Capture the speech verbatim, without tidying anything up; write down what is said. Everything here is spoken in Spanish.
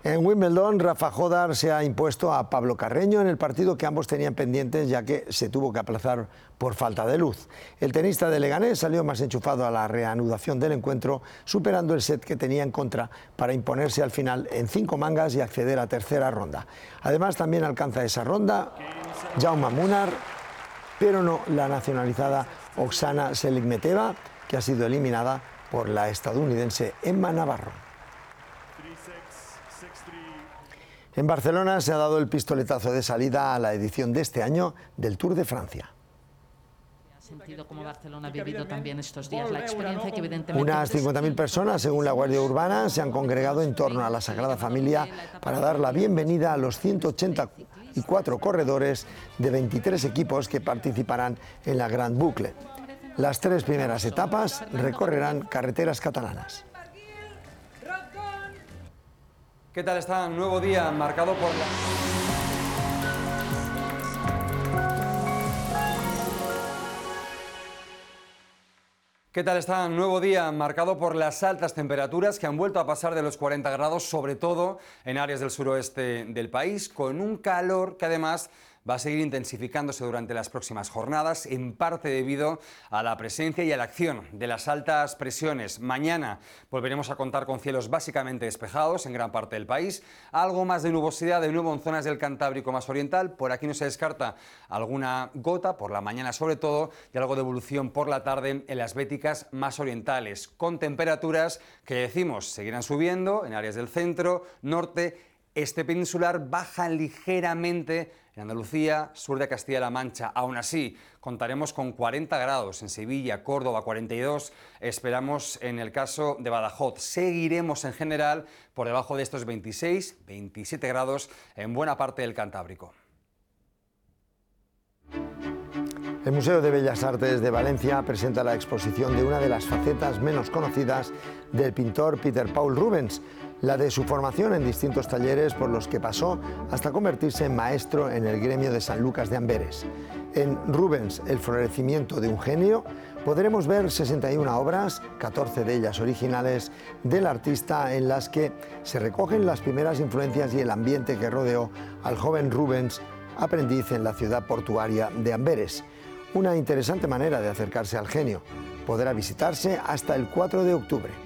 En Wimbledon, Rafa Jodar se ha impuesto a Pablo Carreño en el partido que ambos tenían pendientes, ya que se tuvo que aplazar por falta de luz. El tenista de Leganés salió más enchufado a la reanudación del encuentro, superando el set que tenía en contra para imponerse al final en cinco mangas y acceder a tercera ronda. Además, también alcanza esa ronda Jaume Munar, pero no la nacionalizada Oksana Seligmeteva, que ha sido eliminada por la estadounidense Emma Navarro. En Barcelona se ha dado el pistoletazo de salida a la edición de este año del Tour de Francia. Sentido como Barcelona ha vivido también estos días la experiencia que evidentemente... Unas cincuenta mil personas, según la Guardia Urbana, se han congregado en torno a la Sagrada Familia para dar la bienvenida a los ciento ochenta y cuatro corredores de veintitrés equipos que participarán en la Grand Boucle. Las tres primeras etapas recorrerán carreteras catalanas. ¿Qué tal está? Nuevo día marcado por la... ¿Qué tal está? Nuevo día marcado por las altas temperaturas que han vuelto a pasar de los cuarenta grados, sobre todo en áreas del suroeste del país, con un calor que además va a seguir intensificándose durante las próximas jornadas, en parte debido a la presencia y a la acción de las altas presiones. Mañana volveremos a contar con cielos básicamente despejados en gran parte del país, algo más de nubosidad de nuevo en zonas del Cantábrico más oriental. Por aquí no se descarta alguna gota por la mañana sobre todo, y algo de evolución por la tarde en las béticas más orientales, con temperaturas que decimos seguirán subiendo en áreas del centro, norte, este peninsular. Bajan ligeramente en Andalucía, sur de Castilla-La Mancha. Aún así, contaremos con cuarenta grados en Sevilla, Córdoba, cuarenta y dos. Esperamos en el caso de Badajoz. Seguiremos en general por debajo de estos veintiséis, veintisiete grados en buena parte del Cantábrico. El Museo de Bellas Artes de Valencia presenta la exposición de una de las facetas menos conocidas del pintor Peter Paul Rubens, la de su formación en distintos talleres por los que pasó hasta convertirse en maestro en el gremio de San Lucas de Amberes. En Rubens, el florecimiento de un genio, podremos ver sesenta y una obras, catorce de ellas originales, del artista, en las que se recogen las primeras influencias y el ambiente que rodeó al joven Rubens, aprendiz en la ciudad portuaria de Amberes. Una interesante manera de acercarse al genio. Podrá visitarse hasta el cuatro de octubre.